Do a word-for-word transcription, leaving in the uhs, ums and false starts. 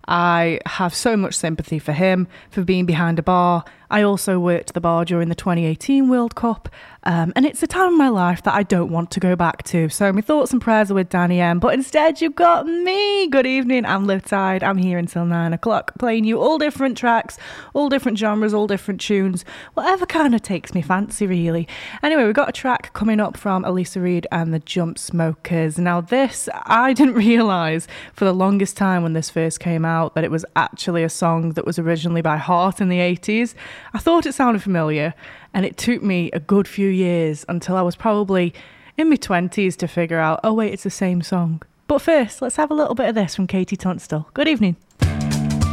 I have so much sympathy for him, for being behind a bar. I also worked the bar during the twenty eighteen World Cup, um, and it's a time in my life that I don't want to go back to. So my thoughts and prayers are with Danny M, but instead you've got me. Good evening, I'm Liv Tide. I'm here until nine o'clock, playing you all different tracks, all different genres, all different tunes, whatever kind of takes me fancy, really. Anyway, we've got a track coming up from Elisa Reed and the Jump Smokers. Now this, I didn't realise for the longest time when this first came out that it was actually a song that was originally by Heart in the eighties. I thought it sounded familiar, and it took me a good few years until I was probably in my twenties to figure out, oh wait, it's the same song. But first, let's have a little bit of this from Katie Tunstall. Good evening.